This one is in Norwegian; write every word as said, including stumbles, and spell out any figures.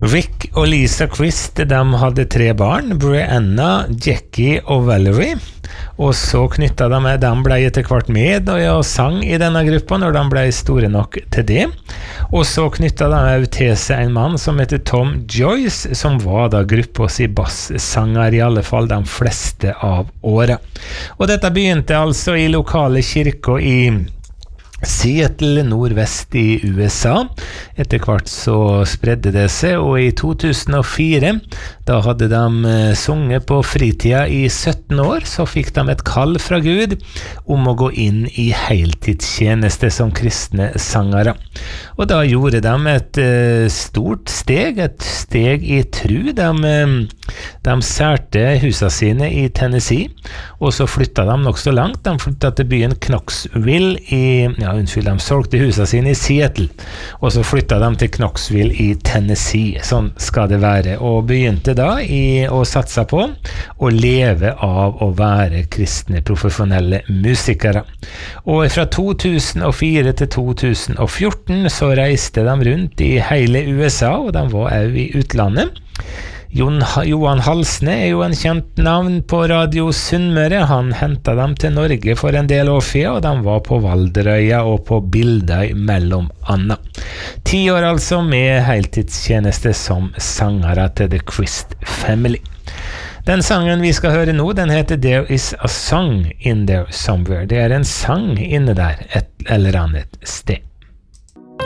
Rick og Lisa Christ, de hadde tre barn, Brianna, Jackie og Valerie, og så knyttet de med, de ble etter hvert med og ja, sang i denne gruppa når de ble store nok til det, og så knyttet de også til seg en mann som heter Tom Joyce, som var da gruppas i basssanger i alle fall de fleste av året. Og dette begynte altså i lokale kirker i Seattle, nordvest i U S A. Etter hvert så spredde det seg, og i to tusen og fire, da hadde de eh, sunget på fritida i sytten år, så fikk de et kall fra Gud om å gå inn i heltidstjeneste som kristne sangere. Og da gjorde de et eh, stort steg, et steg i tru. De, eh, de særte husa sine i Tennessee, og så flyttet de nok så langt. De flyttet til byen Knoxville i Ja, unnskyld, de solgte husa sine i Seattle, og så flyttet de til Knoxville i Tennessee. Sånn skal det være. Og begynte da i å satse på å leve av å være kristne profesjonelle musikere. Og fra to tusen og fire til to tusen og fjorten så reiste de rundt i hele U S A, og de var også i utlandet. Jon, Johan Halsne er jo en kjent navn på Radio Sunnmøre. Han hentet dem til Norge for en del år siden, og de var på Valderøya og på Bildøy mellom annet. Ti år altså med heltidstjeneste som sangere til The Christ Family. Den sangen vi skal høre nå, den heter There is a song in there somewhere. Det er en sang inne der et eller annet sted.